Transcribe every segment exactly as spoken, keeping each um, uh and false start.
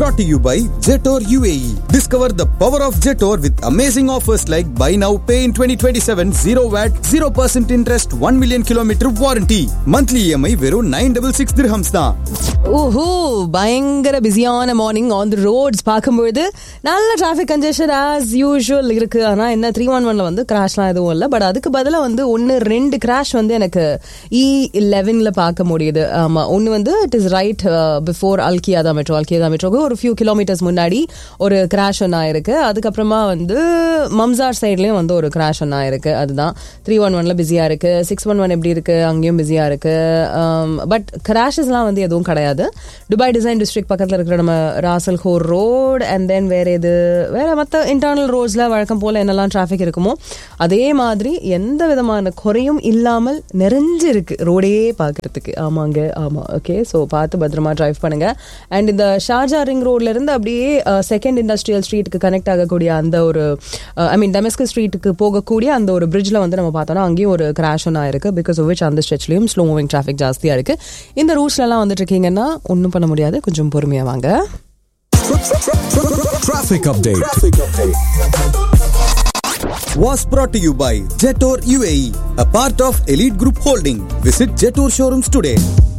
brought to you by Jetor U A E. Discover the power of Jetor with amazing offers like buy now, pay in twenty twenty-seven, zero V A T, zero percent interest, one million kilometer warranty. Monthly E M I வெறும் nine sixty-six dirhams தான். ஓஹோ, பயங்கர பிஸியான morning on the roads. பார்க்கும்போது நல்ல traffic congestion as usual இருக்கு. ஆனா என்ன த்ரீ ஒன் ஒன்ல வந்து கிராஷ்லாம் எதுவும் இல்லை. பட் அதுக்கு பதிலாக வந்து ஒன்று ரெண்டு கிராஷ் வந்து எனக்கு இ லெவன்ல பார்க்க முடியுது. ஆமா, ஒன்று வந்து it is right before அல்கியாதா metro அல்கியாதா மெட்ரோக்கு ஒரு ஃபியூ கிலோமீட்டர்ஸ் முன்னாடி ஒரு கிராஷ் ஒன்று ஆயிருக்கு. அதுக்கப்புறமா வந்து மம்சார் சைட்லயும் வந்து ஒரு கிராஷ் ஒன்று ஆயிருக்கு. அதுதான் த்ரீ ஒன் ஒன்ல பிஸியா இருக்கு. சிக்ஸ் ஒன் ஒன் எப்படி இருக்கு, அங்கேயும் பிஸியா இருக்கு. பட் கிராஷஸ்லாம் வந்து எதுவும் கிடையாது. துபாய் டிசைன் டிஸ்ட்ரிக்ட் பக்கத்தில் இருக்கிற நம்ம ராசல் ஹோர் ரோடு அண்ட் தென் வேற எது வேற மற்ற இன்டர்னல் ரோட்ஸ்ல வழக்கம் போல என்னெல்லாம் டிராஃபிக் இருக்குமோ அதே மாதிரி எந்த விதமான குறையும் இல்லாமல் நிறைஞ்சு இருக்கு ரோடே பார்க்கறதுக்கு. ஆமாங்க, ஆமா. ஓகே, ஸோ பார்த்து பத்திரமா டிரைவ் பண்ணுங்க. அண்ட் இந்த ஷார்ஜா ரிங் ரோட்ல இருந்து அப்படியே செகண்ட் இண்டஸ்ட்ரியல் ஸ்ட்ரீட்டுக்கு கனெக்ட் ஆகக்கூடிய அந்த ஒரு ஐ மீன் டெமஸ்கஸ் ஸ்ட்ரீட்டுக்கு போகக்கூடிய அந்த ஒரு பிரிட்ஜ்ல வந்து நம்ம பார்த்தோம்னா அங்கேயும் ஒரு கிராஷ் ஒன்று ஆயிருக்கு. பிகாஸ் ஆஃப் விச் அந்த ஸ்ட்ரெச்லயும் ஸ்லோ மூவிங் டிராஃபிக் ஜாஸ்தியா இருக்கு. இந்த ரூட்ஸ்ல எல்லாம் வந்துட்டு இருக்கீங்கன்னா ஒன்றும் பண்ண முடியாது, கொஞ்சம் பொறுமையா வாங்க. Traffic update was brought to you by Jetor U A E, a part of Elite Group Holding. Visit Jetor showrooms today.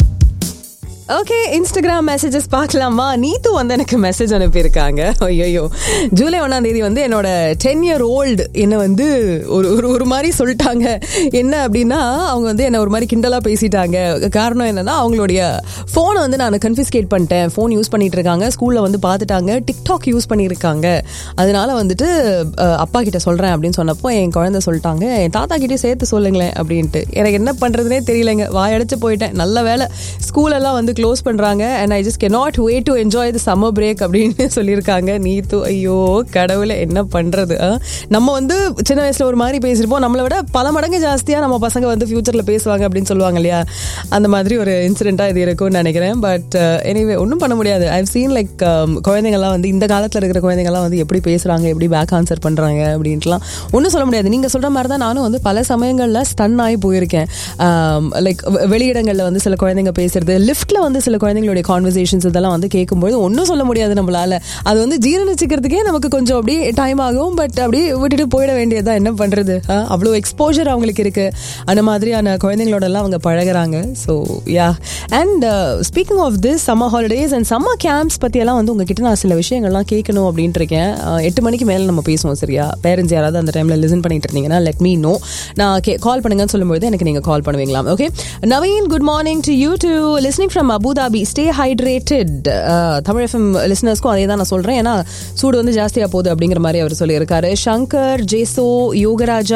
Okay, Instagram messages பார்க்கலாமா? நீத்து வந்து எனக்கு மெசேஜ் அனுப்பியிருக்காங்க. ஐயோ, ஜூலை ஒன்னாம் தேதி வந்து என்னோட டென் இயர் ஓல்டு என்னை வந்து ஒரு ஒரு ஒரு மாதிரி சொல்லிட்டாங்க. என்ன அப்படின்னா, அவங்க வந்து என்னை ஒரு மாதிரி கிண்டலாக பேசிட்டாங்க. காரணம் என்னன்னா, அவங்களுடைய ஃபோனை வந்து நான் கன்ஃபிஸ்கேட் பண்ணிட்டேன். ஃபோன் யூஸ் பண்ணிட்டு இருக்காங்க, ஸ்கூலில் வந்து பார்த்துட்டாங்க, டிக்டாக் யூஸ் பண்ணியிருக்காங்க. அதனால வந்துட்டு அப்பா கிட்ட சொல்கிறேன் அப்படின்னு சொன்னப்போ என் குழந்தை சொல்லிட்டாங்க, என் தாத்தா கிட்டே சேர்த்து சொல்லுங்களேன் அப்படின்ட்டு. எனக்கு என்ன பண்ணுறதுனே தெரியலைங்க, வாயடைச்சு போயிட்டேன். நல்ல வேலை ஸ்கூலெல்லாம் வந்து க்ளோஸ் பண்றாங்க. And I just cannot wait to enjoy the summer break அப்படின்னு சொல்லியிருக்காங்க. நீத்து, ஐயோ கடவுளை, என்ன பண்றது? நம்ம வந்து சின்ன வயசுல ஒரு மாதிரி பேசிருப்போம், நம்மளை விட பல மடங்கு ஜாஸ்தியா நம்ம பசங்க வந்து ஃபியூச்சர்ல பேசுவாங்க அப்படின்னு சொல்லுவாங்க இல்லையா? அந்த மாதிரி ஒரு இன்சிடென்ட்டா இது இருக்கும்னு நினைக்கிறேன். பட் எனிவே ஒன்றும் பண்ண முடியாது. ஐவ் சீன் லைக் குழந்தைங்கள்லாம் வந்து இந்த காலத்தில் இருக்கிற குழந்தைங்கள்லாம் வந்து எப்படி பேசுறாங்க, எப்படி பேக் ஆன்சர் பண்றாங்க அப்படின்ட்டுலாம் ஒன்றும் சொல்ல முடியாது. நீங்க சொல்ற மாதிரி தான் நானும் வந்து பல சமயங்கள்ல ஸ்டன் ஆகி போயிருக்கேன். லைக் வெளியிடங்கள்ல வந்து சில குழந்தைங்க பேசுறது, லிஃப்ட்ல வந்து சில குழந்தைங்களுடைய கான்வர்சேஷன்ஸ் இதெல்லாம் வந்து கேட்கும்போது ஒன்றும் சொல்ல முடியாது நம்மளால. அது வந்து ஜீரணிச்சுக்கிறதுக்கே நமக்கு கொஞ்சம் அப்படியே டைம் ஆகும். பட் அப்படியே விட்டுட்டு போயிட வேண்டியதுதான், என்ன பண்றது? அவ்வளோ எக்ஸ்போஜர் அவங்களுக்கு இருக்கு. அந்த மாதிரியான குழந்தைங்களோட எல்லாம் அவங்க பழகுறாங்க. So yeah, and speaking of this summer holidays and summer camps பற்றியெல்லாம் வந்து உங்ககிட்ட நான் சில விஷயங்கள்லாம் கேட்கணும் அப்படின்ட்டு இருக்கேன். எட்டு மணிக்கு மேலே நம்ம பேசுவோம், சரியா? பேரண்ட்ஸ் யாராவது அந்த டைமில் லிசன் பண்ணிட்டு இருந்தீங்கன்னா லெட் மீ நோ. நான் கே கால் பண்ணுங்கன்னு சொல்லும்போது எனக்கு நீங்கள் கால் பண்ணுவீங்களா? Okay, Naveen, good morning to you two listening from Abu Dhabi. Stay hydrated. Tamil FM லிசனர்ஸ்க்கும் அதே தான் நான் சொல்றேன், ஏன்னா சூடு வந்து ஜாஸ்தியா போகுது அப்படிங்கிற மாதிரி அவர் சொல்லியிருக்காரு. சங்கர், ஜேசோ, யோகராஜா,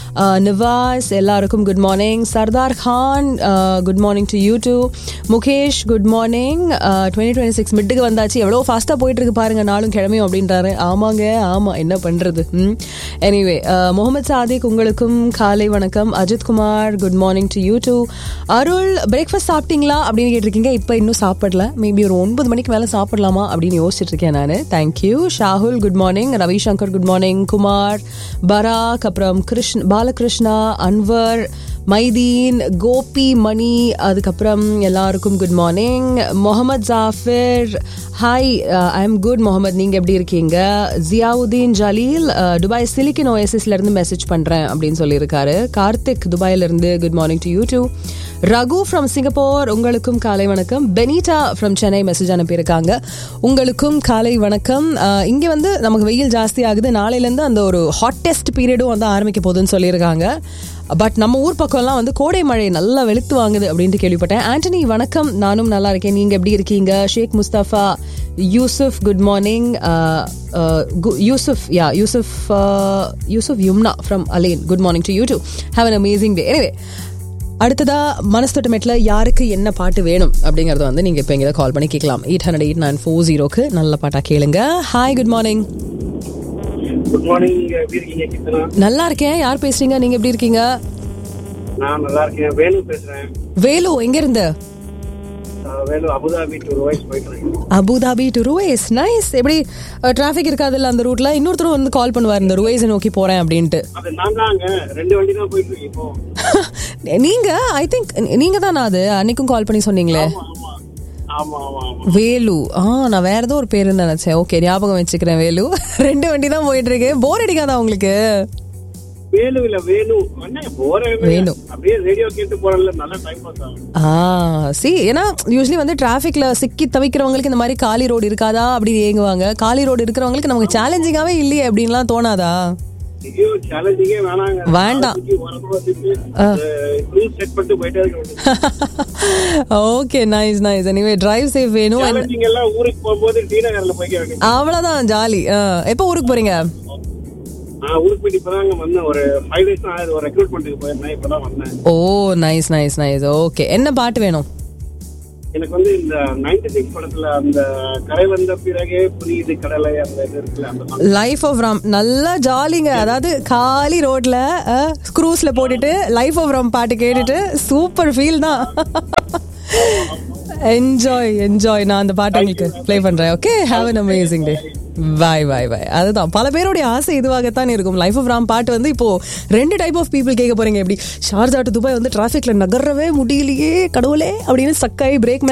நிவாஸ் எல்லாருக்கும் good morning. Sardar Khan, good morning to you two. Mukesh, good morning. Twenty twenty six மிட்டுக்கு வந்தாச்சு, எவ்வளோ ஃபாஸ்டா போயிட்டு இருக்கு பாருங்க, நாளும் கிழமையும் அப்படின்றாரு. ஆமாங்க, ஆமா, என்ன பண்றது? எனிவே, முகமது சாதிக், உங்களுக்கும் காலை வணக்கம். Ajith Kumar, good morning to you two. Arul, breakfast சாப்பிட்டீங்களா அப்படின்னு கேட்டிருக்கீங்க. இப்போ இன்னும் சாப்பிடல, மேபி ஒரு ஒன்பது மணிக்கு மேலே சாப்பிடலாமா அப்படின்னு யோசிச்சுட்டு இருக்கேன் நான். Thank you. Shahul, good morning. Ravishankar, good morning. Kumar, பராக், அப்புறம் கிருஷ்ண பாலகிருஷ்ணா, அன்வர், மைதீன், கோபி, மணி, அதுக்கப்புறம் எல்லாருக்கும் good morning. Mohammed Jafir, hi, I am good Mohammed, நீங்க எப்படி இருக்கீங்க? ஜியாவுதீன் ஜலீல், துபாய் சிலிக்கன் ஓஎஸ்எஸ்ல இருந்து மெசேஜ் பண்றேன் அப்படின்னு சொல்லியிருக்காரு. கார்த்திக், துபாயில இருந்து good morning to you two. Raghu from Singapore, உங்களுக்கும் காலை வணக்கம். பெனிட்டா ஃப்ரம் சென்னை மெசேஜ் அனுப்பியிருக்காங்க, உங்களுக்கும் காலை வணக்கம். இங்க வந்து நமக்கு வெயில் ஜாஸ்தி ஆகுது, நாளையிலேருந்து அந்த ஒரு ஹாட்டஸ்ட் பீரியடும் வந்து ஆரம்பிக்க போகுதுன்னு சொல்லியிருக்காங்க. பட் நம்ம ஊர் பக்கம்லாம் வந்து கோடை மழை நல்லா வெளுத்து வாங்குது அப்படின்ட்டு கேள்விப்பட்டேன். ஆண்டனி, வணக்கம், நானும் நல்லா இருக்கேன், நீங்க எப்படி இருக்கீங்க? ஷேக் Mustafa, Yusuf, good morning. Yusuf, yeah Yusuf Yusuf யும்னா from அலேன், good morning to you two. Have an amazing day. Anyway, அடுத்ததா மனஸ்தோட்டமேட்ல யாருக்கு என்ன பாட்டு வேணும் அப்படிங்கறத வந்து நீங்க இப்ப எங்க கால் பண்ணி கேட்கலாம். Eight hundred eight nine four ஜீரோக்கு நல்ல பாட்டா கேளுங்க. Hi, good morning. Good morning, எப்படி இருக்கீங்க? நல்லா இருக்கேன். யார் பேசுறீங்க? நீங்க எப்படி இருக்கீங்க? நான் நல்லா இருக்கேன். வேலு பேசுறேன். வேலு, எங்க இருந்து? வேலு, அபுதாபி டு ருவைஸ் போயிட்டு இருக்கேன். Abu Dhabi to Ruwais, nice. எப்படி டிராஃபிக் இருக்காதுல்ல அந்த ரூட்ல? இன்னொருத்தரும் வந்து கால் பண்ணுவார், இந்த ருவைஸ் நோக்கி போறேன் அப்படின்ட்டு. அது நான் தாங்க, ரெண்டு வண்டி தான் போயிட்டு இருக்கேன் இப்போ. நீங்க ஐ திங்க் நீங்க தானா அது அன்னைக்கும் கால் பண்ணி சொன்னீங்களே? ஆமா ஆமா ஆமா. வேலு. ஆ நான் வேற ஏதோ ஒரு பேரு நினைச்சேன். ஓகே, ஞாபகம் வச்சுக்கிறேன். வேலு. ரெண்டு வண்டி தான் போயிட்டு இருக்கு. போர் அடிக்காதா உங்களுக்கு? வேலு இல்ல வேணு. என்ன போறே வேணு. அப்படியே ரேடியோ கேட்டு போறல நல்ல டைம் பாஸ் ஆகும். ஆ சி, ஏன்னா யூஸ்வலி வந்து டிராஃபிக்ல சிக்கி தவிக்கிறவங்களுக்கு இந்த மாதிரி காலி ரோடு இருக்காதா அப்படி ஏங்குவாங்க. காலி ரோடு இருக்கிறவங்களுக்கு நமக்கு சேலஞ்சிங்காவே இல்லையே அப்படின்லாம் தோணாதா? ஐயோ சேலஞ்சிங்கே வேணாங்க. வேண்டாம். செட் பண்ணிட்டு போயிட்டே இருக்க. Okay, nice nice. Anyway drive safe வேணும். சேலஞ்சிங் எல்லாம் ஊருக்கு போகும்போது டி நகர்ல போய்க்க வேண்டியது. அவ்வளவுதான், ஜாலி. எப்போ ஊருக்கு போறீங்க? நான் ஊருக்கு போயிட்டு இப்பதாங்க வந்தேன். ஒரு ஃபைவ் டேஸ் தான் ஆகுது. ஒரு ரெக்ரூட்மெண்ட்டுக்கு போயிருந்தேன், இப்பதான் வந்தேன். ஓ நைஸ் நைஸ் நைஸ். ஓகே, என்ன பாட்டு வேணும்? எனக்கு வந்து இந்த நைன்டி சிக்ஸ் படத்துல அந்த கரை வந்த பிறகே புரியுது கடலை அந்த இது இருக்குல்ல, அந்த லைஃப் ஆஃப் ராம். நல்லா ஜாலிங்க. அதாவது காலி ரோட்ல ஸ்க்ரூஸ்ல போட்டுட்டு லைஃப் ஆஃப் ராம் பாட்டு கேட்டுட்டு சூப்பர் ஃபீல் தான். Enjoy enjoy. நான் அந்த பாட்டு உங்களுக்கு ப்ளே பண்றேன். ஓகே, ஹேவ் அன் அமேசிங் டே. பாய் பாய் பாய். அதுதான் பல பேருடைய ஆசை இதுவாகத்தான் இருக்கும். லைஃப் ஆஃப் ராம் பாட்டு வந்து இப்போ ரெண்டு டைப் ஆஃப் பீப்புள் கேட்க போறீங்க. எப்படி ஷார்ஜா டு துபாய் வந்து டிராஃபிக்ல நகரவே முடியலையே கடவுளே அப்படின்னு ஸ்டக் ஆகி பிரேக்